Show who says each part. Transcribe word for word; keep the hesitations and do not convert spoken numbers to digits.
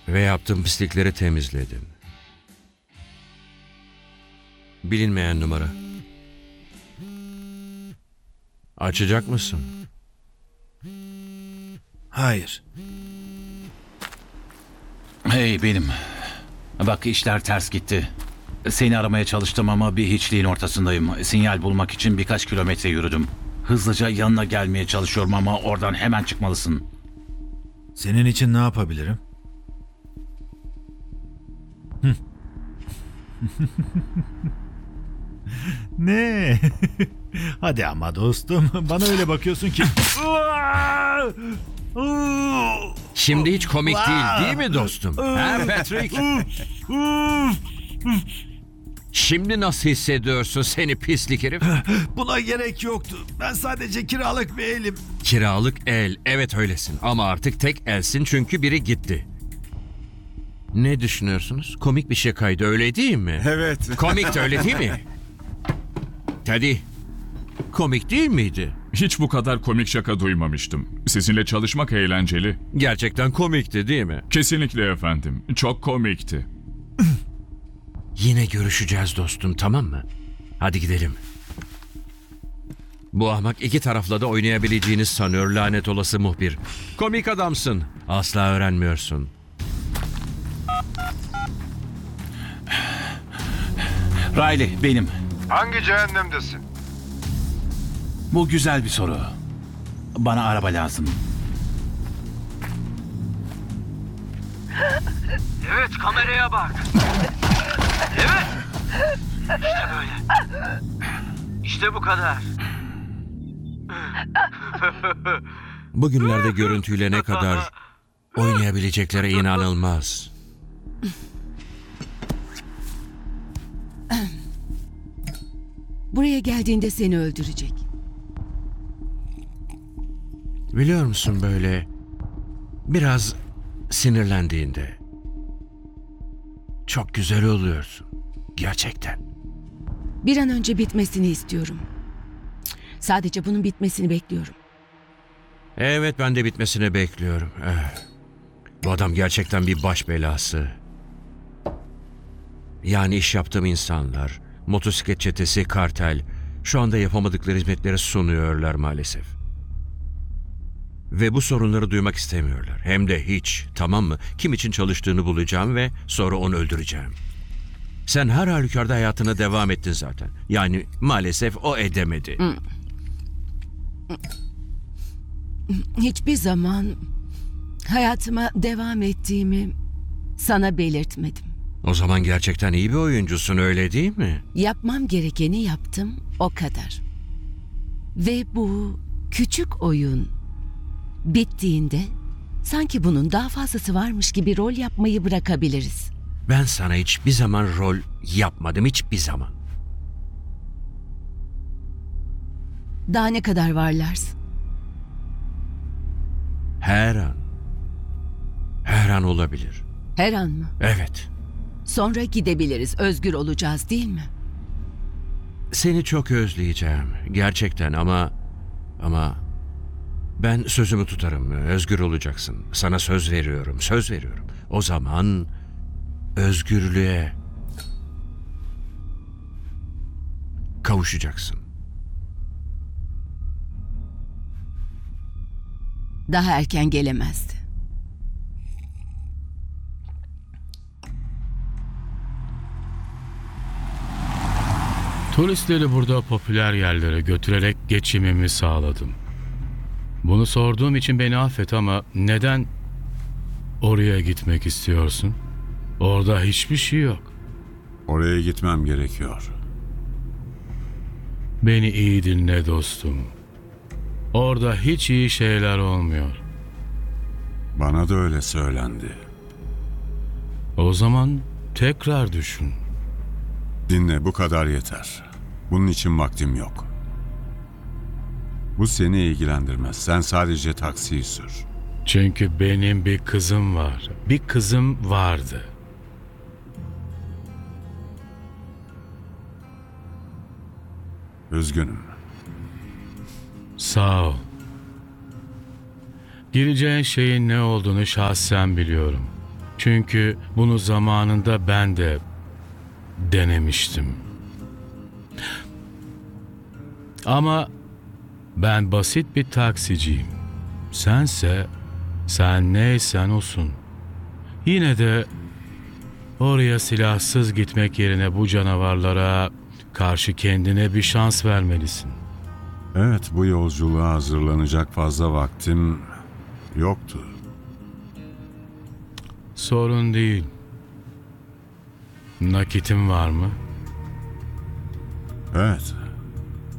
Speaker 1: Ve yaptığım pislikleri temizledin. Bilinmeyen numara. Açacak mısın?
Speaker 2: Hayır.
Speaker 3: Hey benim. Bak işler ters gitti. Seni aramaya çalıştım ama bir hiçliğin ortasındayım. Sinyal bulmak için birkaç kilometre yürüdüm. Hızlıca yanına gelmeye çalışıyorum ama oradan hemen çıkmalısın.
Speaker 2: Senin için ne yapabilirim? Hı. Ne? Hadi ama dostum. Bana öyle bakıyorsun ki.
Speaker 1: Şimdi hiç komik değil, değil mi dostum? Ha Patrick? Şimdi nasıl hissediyorsun seni pislik herif?
Speaker 2: Buna gerek yoktu. Ben sadece kiralık bir elim.
Speaker 1: Kiralık el. Evet öylesin. Ama artık tek elsin çünkü biri gitti. Ne düşünüyorsunuz? Komik bir şakaydı öyle değil mi?
Speaker 4: Evet.
Speaker 1: Komikti öyle değil mi? Teddy, komik değil miydi?
Speaker 5: Hiç bu kadar komik şaka duymamıştım. Sizinle çalışmak eğlenceli.
Speaker 1: Gerçekten komikti değil mi?
Speaker 5: Kesinlikle efendim. Çok komikti.
Speaker 1: Yine görüşeceğiz dostum, tamam mı? Hadi gidelim. Bu ahmak iki tarafla da oynayabileceğiniz sanıyor lanet olası muhbir. Komik adamsın. Asla öğrenmiyorsun.
Speaker 3: Riley benim.
Speaker 4: Hangi cehennemdesin?
Speaker 3: Bu güzel bir soru. Bana araba lazım.
Speaker 6: Evet, kameraya bak. Evet. İşte böyle. İşte bu kadar.
Speaker 1: Bugünlerde görüntüyle ne kadar oynayabilecekleri inanılmaz.
Speaker 7: Buraya geldiğinde seni öldürecek.
Speaker 1: Biliyor musun böyle biraz sinirlendiğinde çok güzel oluyorsun. Gerçekten.
Speaker 7: Bir an önce bitmesini istiyorum. Sadece bunun bitmesini bekliyorum.
Speaker 1: Evet ben de bitmesini bekliyorum. Eh. Bu adam gerçekten bir baş belası. Yani iş yaptığım insanlar, motosiklet çetesi, kartel şu anda yapamadıkları hizmetleri sunuyorlar maalesef. Ve bu sorunları duymak istemiyorlar. Hem de hiç, tamam mı? Kim için çalıştığını bulacağım ve sonra onu öldüreceğim. Sen her halükarda hayatına devam ettin zaten. Yani maalesef o edemedi.
Speaker 7: Hiçbir zaman hayatıma devam ettiğimi sana belirtmedim.
Speaker 1: O zaman gerçekten iyi bir oyuncusun öyle değil mi?
Speaker 7: Yapmam gerekeni yaptım, o kadar. Ve bu küçük oyun bittiğinde sanki bunun daha fazlası varmış gibi rol yapmayı bırakabiliriz.
Speaker 1: Ben sana hiçbir zaman rol yapmadım, hiçbir zaman.
Speaker 7: Daha ne kadar varlarsın?
Speaker 1: Her an. Her an olabilir.
Speaker 7: Her an mı?
Speaker 1: Evet.
Speaker 7: Sonra gidebiliriz, özgür olacağız değil mi?
Speaker 1: Seni çok özleyeceğim. Gerçekten ama... Ama... Ben sözümü tutarım. Özgür olacaksın. Sana söz veriyorum. Söz veriyorum. O zaman... Özgürlüğe... kavuşacaksın.
Speaker 7: Daha erken gelemezdi.
Speaker 8: Turistleri burada popüler yerlere götürerek geçimimi sağladım. Bunu sorduğum için beni affet ama neden oraya gitmek istiyorsun? Orada hiçbir şey yok.
Speaker 4: Oraya gitmem gerekiyor.
Speaker 8: Beni iyi dinle dostum. Orada hiç iyi şeyler olmuyor.
Speaker 4: Bana da öyle söylendi.
Speaker 8: O zaman tekrar düşün.
Speaker 4: Dinle, bu kadar yeter. Bunun için vaktim yok. Bu seni ilgilendirmez. Sen sadece taksiyi sür.
Speaker 8: Çünkü benim bir kızım var. Bir kızım vardı.
Speaker 4: Üzgünüm.
Speaker 8: Sağ ol. Gireceğin şeyin ne olduğunu şahsen biliyorum. Çünkü bunu zamanında ben de denemiştim. Ama ben basit bir taksiciyim. Sense, sen neysen olsun. Yine de oraya silahsız gitmek yerine bu canavarlara karşı kendine bir şans vermelisin.
Speaker 4: Evet, bu yolculuğa hazırlanacak fazla vaktim yoktu.
Speaker 8: Sorun değil. Nakitin var mı?
Speaker 4: Evet,